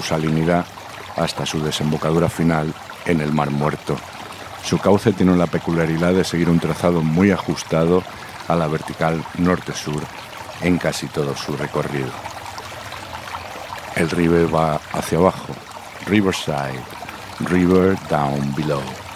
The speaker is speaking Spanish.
salinidad hasta su desembocadura final en el Mar Muerto. Su cauce tiene la peculiaridad de seguir un trazado muy ajustado a la vertical norte-sur en casi todo su recorrido. El río va hacia abajo, Riverside, River Down Below.